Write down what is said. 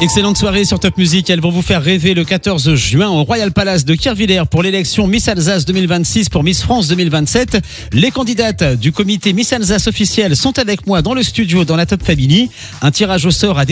Excellente soirée sur Top Music. Elles vont vous faire rêver le 14 juin au Royal Palace de Kirchwiller pour l'élection Miss Alsace 2026 pour Miss France 2027. Les candidates du comité Miss Alsace officiel sont avec moi dans le studio dans la Top Family. Un tirage au sort à